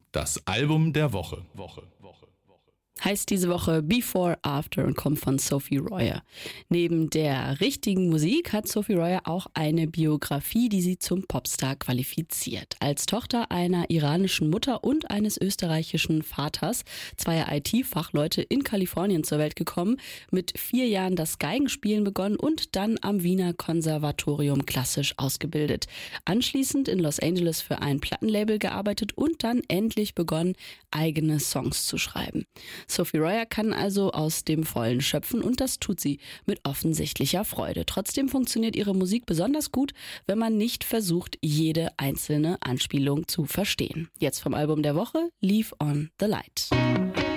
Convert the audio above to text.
Das Album der Woche. Heißt diese Woche Before, After und kommt von Sophie Royer. Neben der richtigen Musik hat Sophie Royer auch eine Biografie, die sie zum Popstar qualifiziert. Als Tochter einer iranischen Mutter und eines österreichischen Vaters, zweier IT-Fachleute in Kalifornien zur Welt gekommen, mit 4 Jahren das Geigenspielen begonnen und dann am Wiener Konservatorium klassisch ausgebildet. Anschließend in Los Angeles für ein Plattenlabel gearbeitet und dann endlich begonnen, eigene Songs zu schreiben. Sophie Royer kann also aus dem Vollen schöpfen und das tut sie mit offensichtlicher Freude. Trotzdem funktioniert ihre Musik besonders gut, wenn man nicht versucht, jede einzelne Anspielung zu verstehen. Jetzt vom Album der Woche, Leave on the Light.